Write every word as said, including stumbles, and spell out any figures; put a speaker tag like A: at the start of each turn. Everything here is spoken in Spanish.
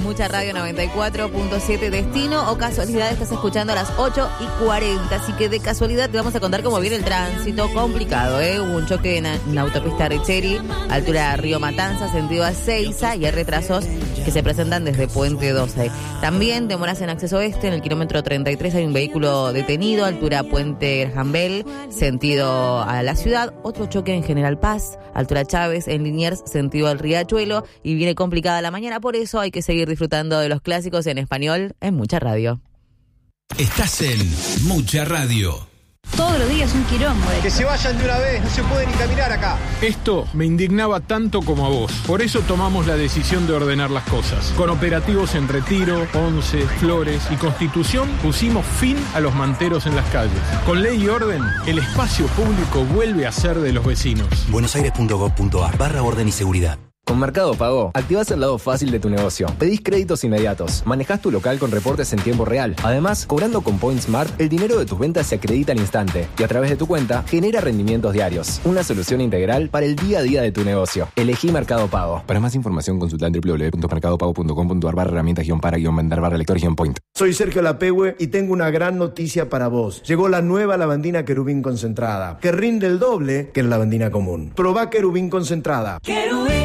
A: Mucha Radio noventa y cuatro punto siete Destino, o casualidad estás escuchando a las ocho y cuarenta, así que de casualidad te vamos a contar cómo viene el tránsito complicado, ¿eh? Hubo un choque en, en la autopista Richeri, altura Río Matanza, sentido a Ezeiza, y hay retrasos que se presentan desde Puente doce. También demoras en acceso oeste, en el kilómetro treinta y tres hay un vehículo detenido, altura Puente Jambel, sentido a la ciudad. Otro choque en General Paz, altura Chávez, en Liniers, sentido al Riachuelo, y viene complicada la mañana, por eso hay que seguir disfrutando de los clásicos en español en Mucha Radio.
B: Estás en Mucha Radio.
C: Todos los días un quilombo.
D: Que se vayan de una vez, no se puede ni caminar acá.
E: Esto me indignaba tanto como a vos. Por eso tomamos la decisión de ordenar las cosas. Con operativos en Retiro, Once, Flores y Constitución pusimos fin a los manteros en las calles. Con ley y orden, el espacio público vuelve a ser de los vecinos.
F: buenosaires.gov.ar barra orden y seguridad.
G: Con Mercado Pago, activás el lado fácil de tu negocio. Pedís créditos inmediatos, manejás tu local con reportes en tiempo real. Además, cobrando con Point Smart, el dinero de tus ventas se acredita al instante y a través de tu cuenta genera rendimientos diarios. Una solución integral para el día a día de tu negocio. Elegí Mercado Pago.
H: Para más información, consulta en doble u doble u doble u punto mercado pago punto com punto a r barra herramientas guión para guión vender barra lector guión point.
I: Soy Sergio Lapehue y tengo una gran noticia para vos. Llegó la nueva lavandina Querubín concentrada, que rinde el doble que la lavandina común. Probá Querubín concentrada. Querubín.